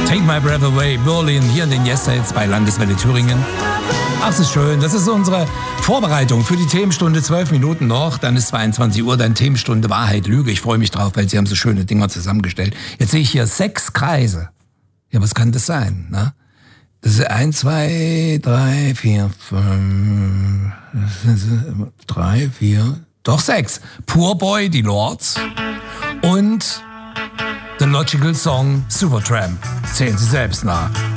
Take My Breath Away, Berlin, hier in den Yes-Hits bei Landeswelle Thüringen. Ach, das ist schön. Das ist unsere Vorbereitung für die Themenstunde. 12 Minuten noch, dann ist 22 Uhr, dann Themenstunde Wahrheit, Lüge. Ich freue mich drauf, weil Sie haben so schöne Dinger zusammengestellt. Jetzt sehe ich hier 6 Kreise. Ja, was kann das sein? Ne? Das ist 1, 2, 3, 4, 5, 3, 4, doch 6. Poor Boy, die Lords und The Logical Song Supertramp. Zählen Sie selbst nach.